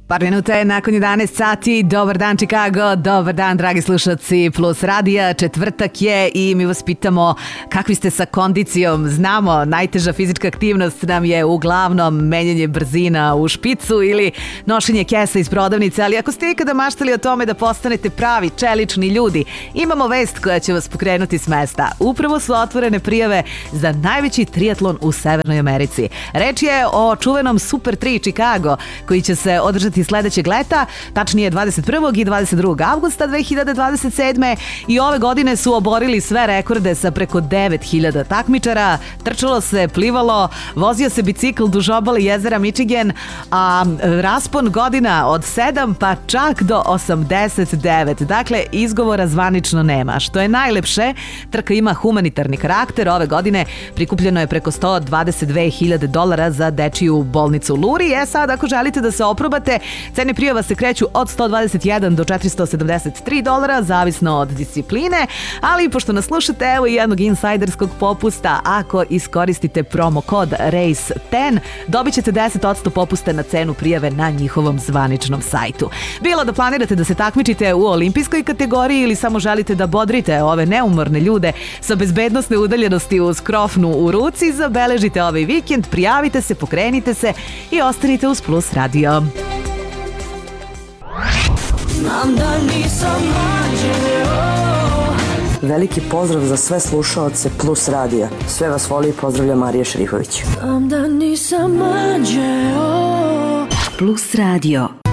Par minuta je nakon 11 sati. Dobar dan Chicago, dobar dan dragi slušalci Plus radija. Četvrtak je i mi vas pitamo kakvi ste sa kondicijom. Znamo, najteža fizička aktivnost nam je uglavnom menjanje brzina u špicu ili nošenje kesa iz prodavnice, ali ako ste ikada maštali o tome da postanete pravi čelični ljudi, imamo vest koja će vas pokrenuti s mesta. Upravo su otvorene prijave za najveći triatlon u Severnoj Americi. Reč je o čuvenom Super 3 Chicago koji će se održati sledećeg leta, tačnije 21. i 22. avgusta 2027. I ove godine su oborili sve rekorde sa preko 9000 takmičara. Trčalo se, plivalo, vozio se bicikl duž obale jezera Michigan, a raspon godina od 7 pa čak do 89. Dakle, izgovora zvanično nema. Što je najlepše, trka ima humanitarni karakter. Ove godine prikupljeno je preko $122.000 za dečiju bolnicu u Luri. Sad, ako želite da se oprobate, cene prijava se kreću od $121 do $473, zavisno od discipline, ali pošto nas slušate, evo i jednog insajderskog popusta. Ako iskoristite promo kod RACE10, dobit ćete 10% popusta na cenu prijave na njihovom zvaničnom sajtu. Bilo da planirate da se takmičite u olimpijskoj kategoriji ili samo želite da bodrite ove neumorne ljude sa bezbednosne udaljenosti uz krofnu u ruci, zabeležite ovaj vikend, prijavite se, pokrenite se i ostanite uz Plus radio. Znam da nisam anđeo. Veliki pozdrav za sve slušaoce Plus radija. Sve vas voli i pozdravlja Marija Šerifović. Znam da nisam anđeo. Plus radio.